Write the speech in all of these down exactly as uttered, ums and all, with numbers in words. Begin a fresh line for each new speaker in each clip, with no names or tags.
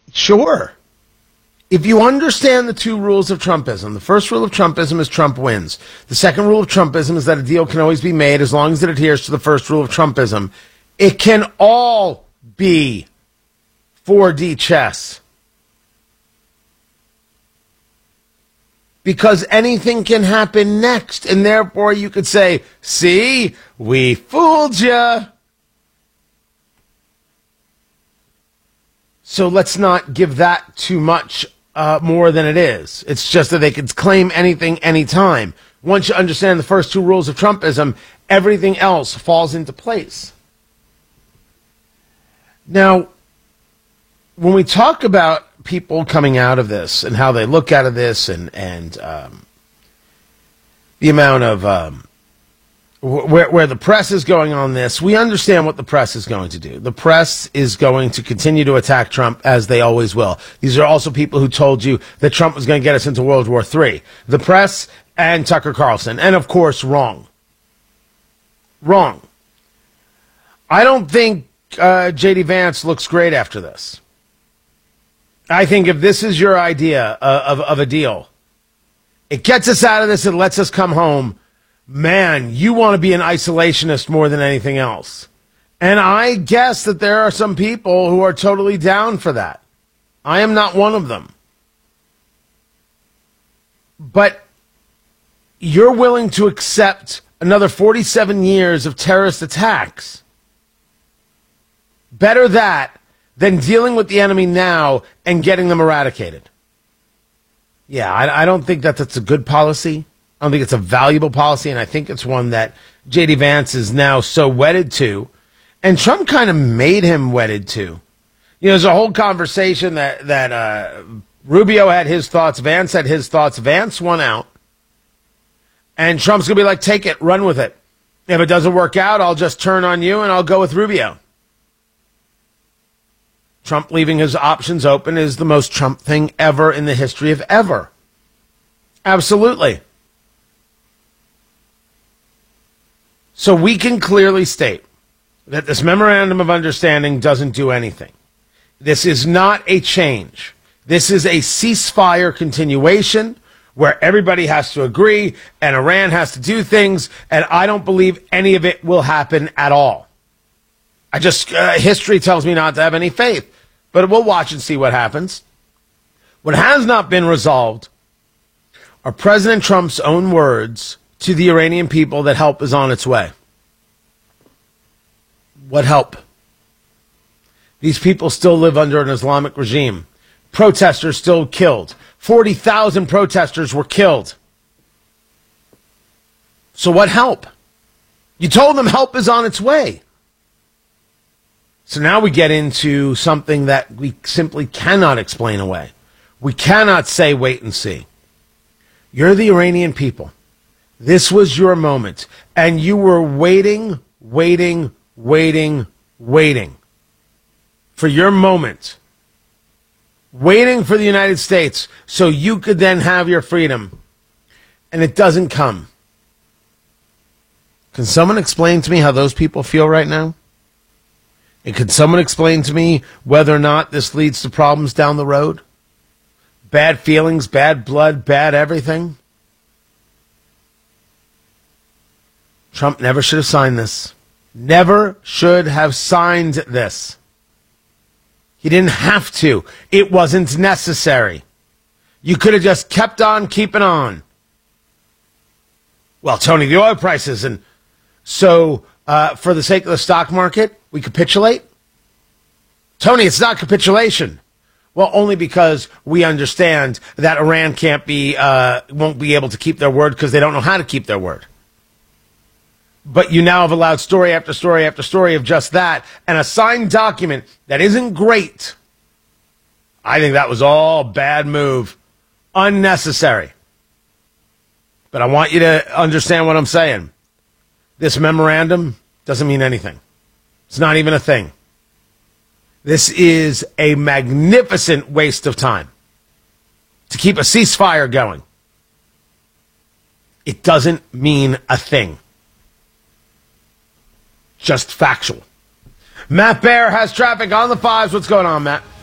Sure. If you understand the two rules of Trumpism, the first rule of Trumpism is Trump wins. The second rule of Trumpism is that a deal can always be made as long as it adheres to the first rule of Trumpism. It can all be four D chess. Because anything can happen next, and therefore you could say, see, we fooled you. So let's not give that too much uh, more than it is. It's just that they could claim anything anytime. Once you understand the first two rules of Trumpism, everything else falls into place. Now, when we talk about people coming out of this and how they look out of this and, and um, the amount of um, where, where the press is going on this, we understand what the press is going to do. The press is going to continue to attack Trump as they always will. These are also people who told you that Trump was going to get us into World War Three. The press and Tucker Carlson. And, of course, wrong. Wrong. I don't think uh, J D Vance looks great after this. I think if this is your idea uh, of, of a deal, it gets us out of this and lets us come home. Man, you want to be an isolationist more than anything else. And I guess that there are some people who are totally down for that. I am not one of them. But you're willing to accept another forty-seven years of terrorist attacks. Better that than dealing with the enemy now and getting them eradicated. Yeah, I, I don't think that that's a good policy. I don't think it's a valuable policy, and I think it's one that J D Vance is now so wedded to, and Trump kind of made him wedded to. You know, there's a whole conversation that, that uh, Rubio had his thoughts, Vance had his thoughts, Vance won out, and Trump's going to be like, take it, run with it. If it doesn't work out, I'll just turn on you, and I'll go with Rubio. Trump leaving his options open is the most Trump thing ever in the history of ever. Absolutely. So we can clearly state that this memorandum of understanding doesn't do anything. This is not a change. This is a ceasefire continuation where everybody has to agree and Iran has to do things, and I don't believe any of it will happen at all. I just, uh, history tells me not to have any faith, but we'll watch and see what happens. What has not been resolved are President Trump's own words to the Iranian people that help is on its way. What help? These people still live under an Islamic regime. Protesters still killed. forty thousand protesters were killed. So what help? You told them help is on its way. So now we get into something that we simply cannot explain away. We cannot say wait and see. You're the Iranian people. This was your moment. And you were waiting, waiting, waiting, waiting for your moment. Waiting for the United States so you could then have your freedom. And it doesn't come. Can someone explain to me how those people feel right now? And could someone explain to me whether or not this leads to problems down the road? Bad feelings, bad blood, bad everything? Trump never should have signed this. Never should have signed this. He didn't have to. It wasn't necessary. You could have just kept on keeping on. Well, Tony, the oil prices, and so uh, for the sake of the stock market, we capitulate? Tony, it's not capitulation. Well, only because we understand that Iran can't be, uh, won't be able to keep their word because they don't know how to keep their word. But you now have allowed story after story after story of just that, and a signed document that isn't great. I think that was all bad move. Unnecessary. But I want you to understand what I'm saying. This memorandum doesn't mean anything. It's not even a thing. This is a magnificent waste of time to keep a ceasefire going. It doesn't mean a thing. Just factual. Matt Bear has traffic on the fives. What's going on, Matt?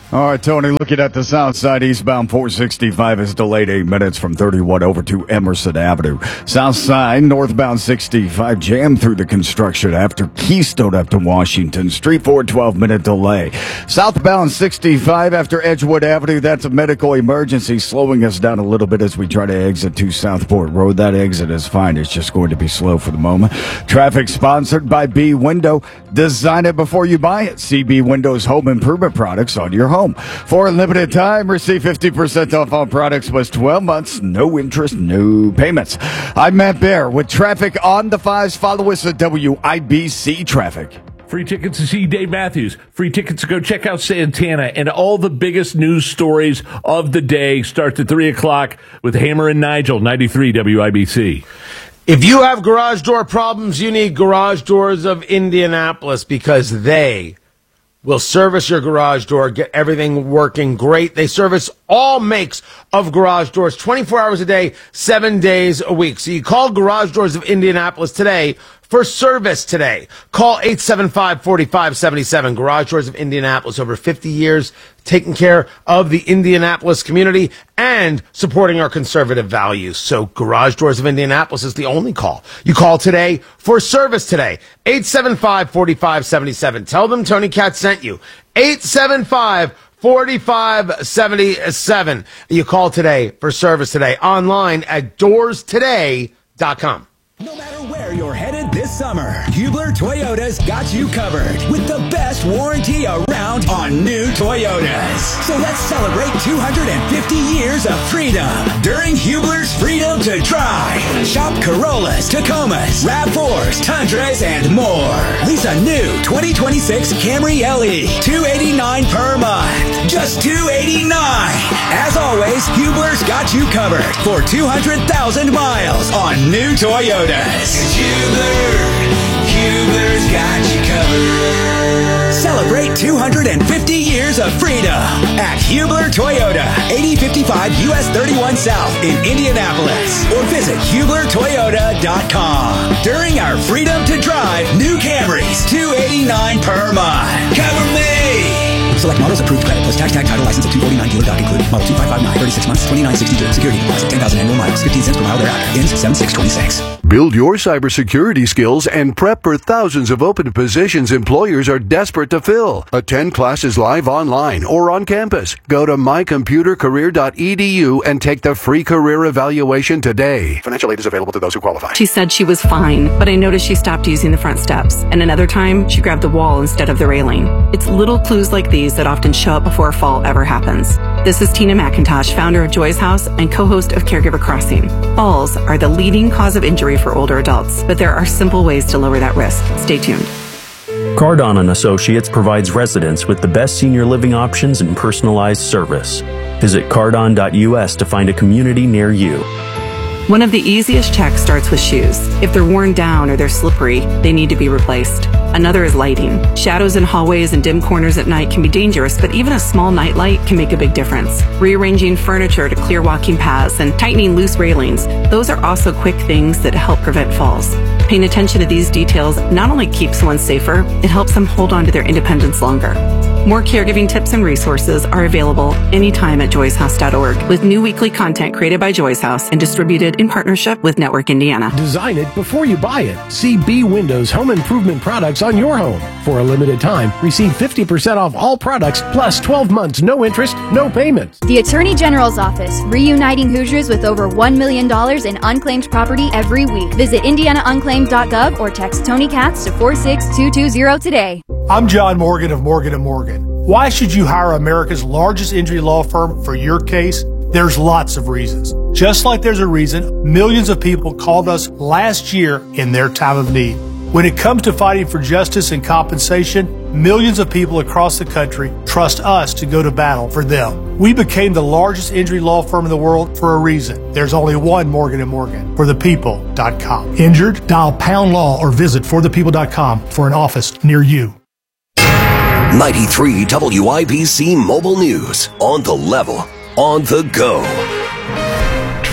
All right, Tony, looking at the south side, eastbound four sixty-five is delayed eight minutes from thirty-one over to Emerson Avenue. South side, northbound sixty-five, jammed through the construction after Keystone up to Washington Street for a twelve-minute delay. Southbound sixty-five after Edgewood Avenue, that's a medical emergency, slowing us down a little bit as we try to exit to Southport Road. That exit is fine. It's just going to be slow for the moment. Traffic sponsored by B Window. Design it before you buy it. See B Window's home improvement products on your home. For a limited time, receive fifty percent off all products plus twelve months, no interest, no payments. I'm Matt Bear with traffic on the fives. Follow us at W I B C Traffic.
Free tickets to see Dave Matthews. Free tickets to go check out Santana. And all the biggest news stories of the day starts at three o'clock with Hammer and Nigel, ninety-three W I B C.
If you have garage door problems, you need Garage Doors of Indianapolis, because they will service your garage door, get everything working great. They service all makes of garage doors twenty-four hours a day, seven days a week. So you call Garage Doors of Indianapolis today for service today. Call eight seven five, four five seven seven. Garage Doors of Indianapolis, over fifty years taking care of the Indianapolis community and supporting our conservative values. So Garage Doors of Indianapolis is the only call. You call today for service today. eight seven five, four five seven seven. Tell them Tony Katz sent you. eight seven five, four five seven seven. You call today for service today. Online at doors today dot com.
No matter where you're headed this summer, Hubler Toyota's got you covered with the best warranty around on new Toyotas. So let's celebrate two hundred fifty years of freedom during Hubler's Freedom to Drive. Shop Corollas, Tacomas, RAV fours, Tundras, and more. Lease a new twenty twenty-six Camry L E, two hundred eighty-nine dollars per month. Just two hundred eighty-nine dollars. As always, Hubler's got you covered for two hundred thousand miles on new Toyotas. Hubler, Hubler's got you covered. Celebrate two hundred fifty years of freedom at Hubler Toyota, eighty fifty-five U S thirty-one South in Indianapolis, or visit hubler toyota dot com. During our Freedom to Drive new Camrys, two hundred eighty-nine dollars per month. Cover me! Select models approved credit plus tax tag title license at two forty-nine dealer doc included. Model two five five nine, thirty-six months, twenty-nine sixty-two. Security deposit, ten thousand annual miles, fifteen cents per mile thereafter. Ends seven six twenty-six.
Build your cybersecurity skills and prep for thousands of open positions employers are desperate to fill. Attend classes live online or on campus. Go to my computer career dot e d u and take the free career evaluation today. Financial aid is available to those who qualify.
She said she was fine, but I noticed she stopped using the front steps. And another time, she grabbed the wall instead of the railing. It's little clues like these that often show up before a fall ever happens. This is Tina McIntosh, founder of Joy's House and co-host of Caregiver Crossing. Falls are the leading cause of injury for older adults, but there are simple ways to lower that risk. Stay tuned.
Cardon and Associates provides residents with the best senior living options and personalized service. Visit cardon dot u s to find a community near you.
One of the easiest checks starts with shoes. If they're worn down or they're slippery, they need to be replaced. Another is lighting. Shadows in hallways and dim corners at night can be dangerous, but even a small nightlight can make a big difference. Rearranging furniture to clear walking paths and tightening loose railings, those are also quick things that help prevent falls. Paying attention to these details not only keeps someone safer, it helps them hold on to their independence longer. More caregiving tips and resources are available anytime at joys house dot org, with new weekly content created by Joy's House and distributed in partnership with Network Indiana.
Design it before you buy it. See B Windows home improvement products on your home. For a limited time, receive fifty percent off all products plus twelve months, no interest, no payments.
The Attorney General's Office, reuniting Hoosiers with over one million dollars in unclaimed property every week. Visit indiana unclaimed dot gov or text Tony Katz to four six two two zero today.
I'm John Morgan of Morgan and Morgan. Why should you hire America's largest injury law firm for your case? There's lots of reasons. Just like there's a reason millions of people called us last year in their time of need. When it comes to fighting for justice and compensation, millions of people across the country trust us to go to battle for them. We became the largest injury law firm in the world for a reason. There's only one Morgan and Morgan, for the people dot com. Injured? Dial pound law or visit for the people dot com for an office near you.
ninety-three W I B C Mobile News. On the level, on the go.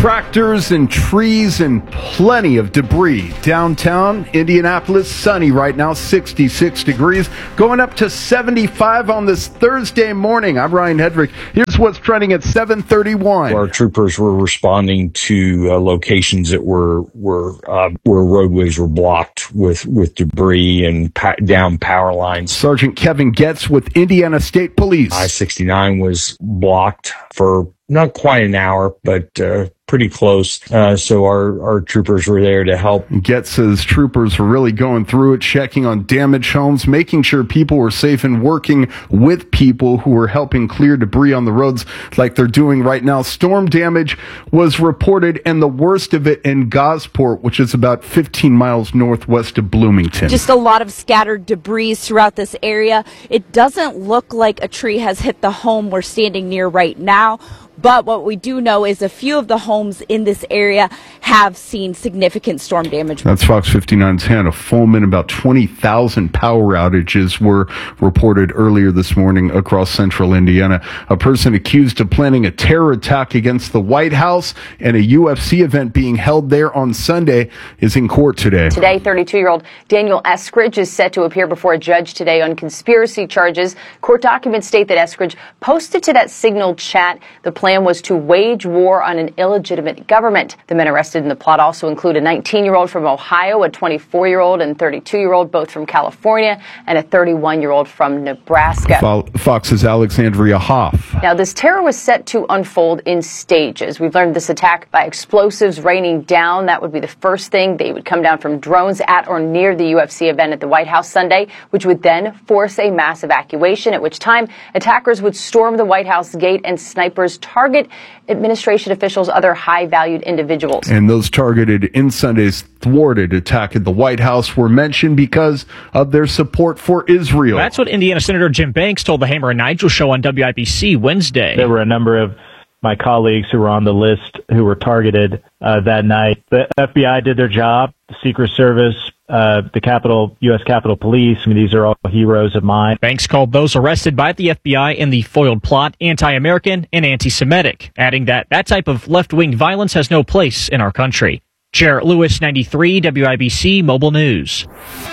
tractors and trees and plenty of debris. Downtown Indianapolis, sunny right now, sixty-six degrees, going up to seventy-five on this Thursday morning. I'm Ryan Hedrick. Here's what's trending at seven thirty-one.
Our troopers were responding to uh, locations that were were uh, where roadways were blocked with with debris and pa- down power lines.
Sergeant Kevin Getz with Indiana State Police.
I sixty-nine was blocked for not quite an hour, but uh, pretty close. Uh, so our, our troopers were there to help.
Getz says troopers were really going through it, checking on damaged homes, making sure people were safe, and working with people who were helping clear debris on the roads like they're doing right now. Storm damage was reported, and the worst of it in Gosport, which is about fifteen miles northwest of Bloomington.
Just a lot of scattered debris throughout this area. It doesn't look like a tree has hit the home we're standing near right now. But what we do know is a few of the homes in this area have seen significant storm damage.
That's Fox fifty-nine's Hannah Fulman. About twenty thousand power outages were reported earlier this morning across central Indiana. A person accused of planning a terror attack against the White House and a U F C event being held there on Sunday is in court today.
Today, thirty-two-year-old Daniel Eskridge is set to appear before a judge today on conspiracy charges. Court documents state that Eskridge posted to that Signal chat the plan was to wage war on an illegitimate government. The men arrested in the plot also include a nineteen-year-old from Ohio, a twenty-four-year-old and thirty-two-year-old, both from California, and a thirty-one-year-old from Nebraska.
Fox's Alexandria Hoff.
Now, this terror was set to unfold in stages. We've learned this attack by explosives raining down. That would be the first thing. They would come down from drones at or near the U F C event at the White House Sunday, which would then force a mass evacuation, at which time attackers would storm the White House gate and snipers target administration officials, other high-valued individuals.
And those targeted in Sunday's thwarted attack at the White House were mentioned because of their support for Israel.
That's what Indiana Senator Jim Banks told the Hammer and Nigel show on W I B C Wednesday.
There were a number of my colleagues who were on the list who were targeted uh, that night. The F B I did their job, the Secret Service, uh, the Capitol, U S Capitol Police. I mean, these are all heroes of mine.
Banks called those arrested by the F B I in the foiled plot anti-American and anti-Semitic, adding that that type of left-wing violence has no place in our country. Jarrett Lewis, ninety-three, W I B C Mobile News.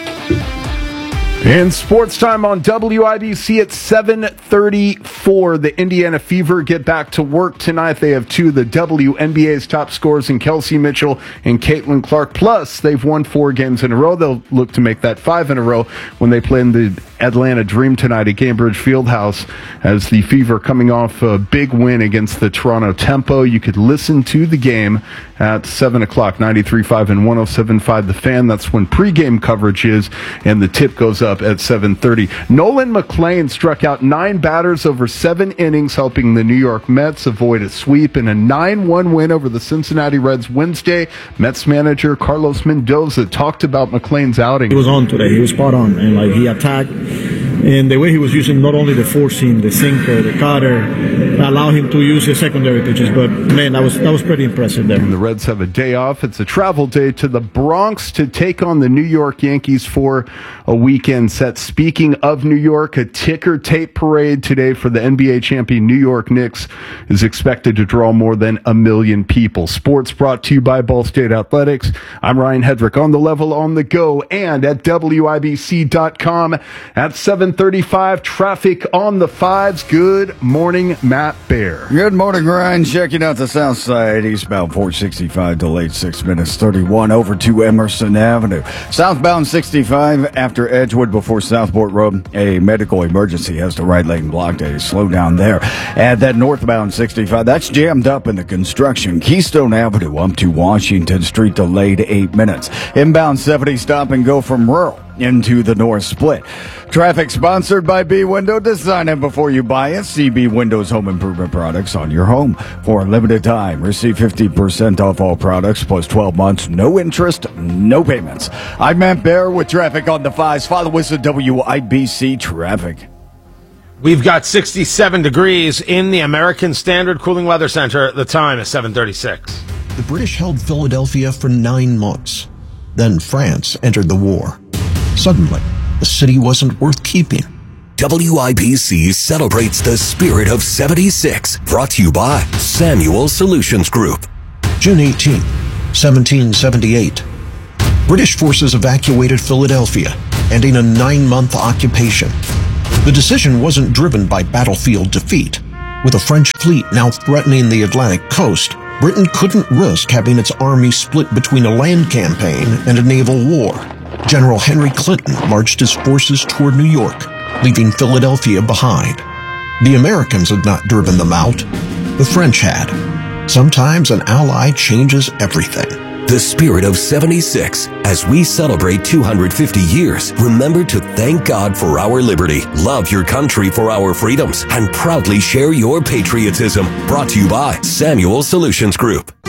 In sports time on W I B C at seven thirty-four, the Indiana Fever get back to work tonight. They have two of the W N B A's top scorers in Kelsey Mitchell and Caitlin Clark. Plus, they've won four games in a row. They'll look to make that five in a row when they play in the Atlanta Dream tonight at Gainbridge Fieldhouse, as the Fever coming off a big win against the Toronto Tempo. You could listen to the game at seven o'clock, ninety-three point five and one oh seven point five The Fan. That's when pregame coverage is, and the tip goes up at seven thirty. Nolan McLean struck out nine batters over seven innings, helping the New York Mets avoid a sweep in a nine one win over the Cincinnati Reds Wednesday. Mets manager Carlos Mendoza talked about McLean's outing.
He was on today. He was spot on, and like he attacked, and the way he was using not only the four seam, the sinker, the cutter, allow him to use his secondary pitches. But man, that was that was pretty impressive there.
And the Reds have a day off. It's a travel day to the Bronx to take on the New York Yankees for a weekend set. Speaking of New York, a ticker tape parade today for the N B A champion New York Knicks is expected to draw more than a million people. Sports brought to you by Ball State Athletics. I'm Ryan Hedrick, on the level, on the go, and at W I B C dot com at seven thirty-five. Traffic on the fives. Good morning, Matt Bear. Good morning, Ryan. Checking out the south side, eastbound four sixty-five, delayed six minutes, thirty-one over to Emerson Avenue. Southbound sixty-five after Edgewood before Southport Road. A medical emergency has the right lane blocked. A slowdown there. And that northbound sixty-five, that's jammed up in the construction. Keystone Avenue up to Washington Street, delayed eight minutes. Inbound seventy, stop and go from rural into the north split. Traffic sponsored by B Window. Design it before you buy it. C B Windows Home Improvement products on your home for a limited time. Receive fifty percent off all products plus twelve months, no interest, no payments. I'm Matt Bear with traffic on the fives. Follow us at W I B C Traffic.
We've got sixty-seven degrees in the American Standard Cooling Weather Center. The time is seven thirty-six.
The British held Philadelphia for nine months. Then France entered the war. Suddenly, the city wasn't worth keeping.
W I B C celebrates the spirit of seventy-six. Brought to you by Samuel Solutions Group.
June eighteenth, seventeen seventy-eight. British forces evacuated Philadelphia, ending a nine-month occupation. The decision wasn't driven by battlefield defeat. With a French fleet now threatening the Atlantic coast, Britain couldn't risk having its army split between a land campaign and a naval war. General Henry Clinton marched his forces toward New York, leaving Philadelphia behind. The Americans had not driven them out. The French had. Sometimes an ally changes everything.
The spirit of seventy-six. As we celebrate two hundred fifty years, remember to thank God for our liberty, love your country for our freedoms, and proudly share your patriotism. Brought to you by Samuel Solutions Group.